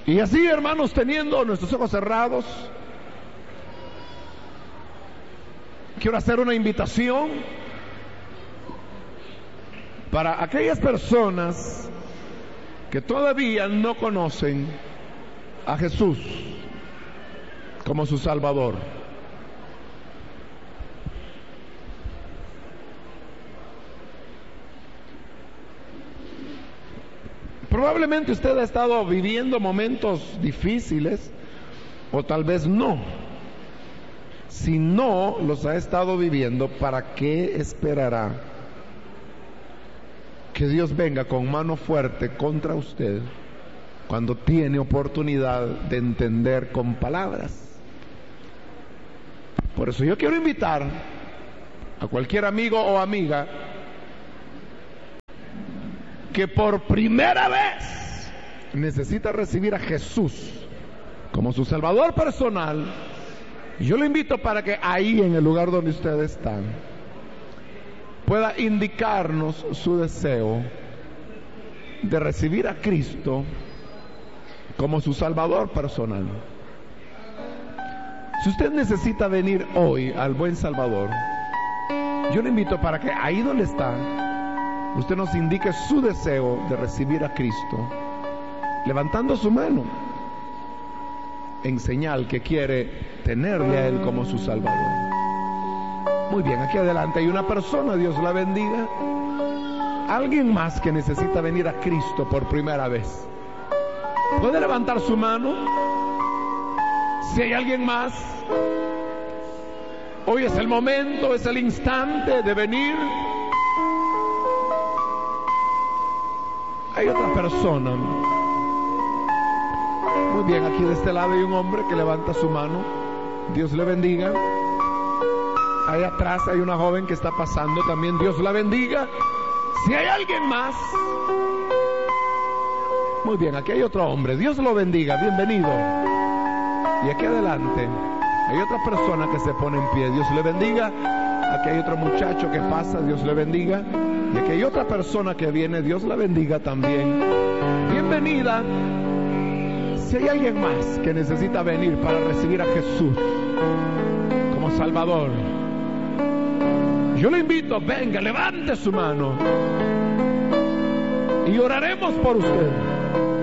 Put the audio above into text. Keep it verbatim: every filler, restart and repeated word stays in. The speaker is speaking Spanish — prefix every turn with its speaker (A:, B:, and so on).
A: Y así, hermanos, teniendo nuestros ojos cerrados, quiero hacer una invitación para aquellas personas que todavía no conocen a Jesús como su Salvador. Probablemente usted ha estado viviendo momentos difíciles, o tal vez no. Si no los ha estado viviendo, ¿para qué esperará que Dios venga con mano fuerte contra usted cuando tiene oportunidad de entender con palabras? Por eso yo quiero invitar a cualquier amigo o amiga que por primera vez necesita recibir a Jesús como su Salvador personal. Yo le invito para que ahí, en el lugar donde usted está, pueda indicarnos su deseo de recibir a Cristo como su Salvador personal. Si usted necesita venir hoy al buen Salvador, yo le invito para que ahí donde está, usted nos indique su deseo de recibir a Cristo, levantando su mano, en señal que quiere tenerle a Él como su Salvador. Muy bien, aquí adelante hay una persona, Dios la bendiga. Alguien más que necesita venir a Cristo por primera vez. ¿Puede levantar su mano? Si hay alguien más, hoy es el momento, es el instante de venir. Hay otra persona. Muy bien, aquí de este lado hay un hombre que levanta su mano. Dios le bendiga. Ahí atrás hay una joven que está pasando también. Dios la bendiga. Si hay alguien más. Muy bien, aquí hay otro hombre. Dios lo bendiga. Bienvenido. Y aquí adelante hay otra persona que se pone en pie. Dios le bendiga. Aquí hay otro muchacho que pasa. Dios le bendiga. Y aquí hay otra persona que viene. Dios la bendiga también. Bienvenida. Si hay alguien más que necesita venir para recibir a Jesús como Salvador, yo le invito, venga, levante su mano y oraremos por usted.